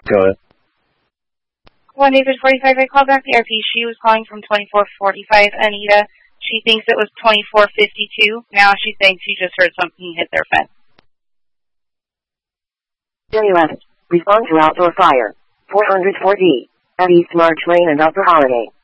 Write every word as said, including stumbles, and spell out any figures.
Go ahead. one David forty-five, I called back the R P. She was calling from twenty-four forty-five, Anita. She thinks it was twenty-four fifty-two. Now she thinks she just heard something hit their fence. Day eleven. Respond to outdoor fire. four hundred four D. At East March Lane and Upper Holiday.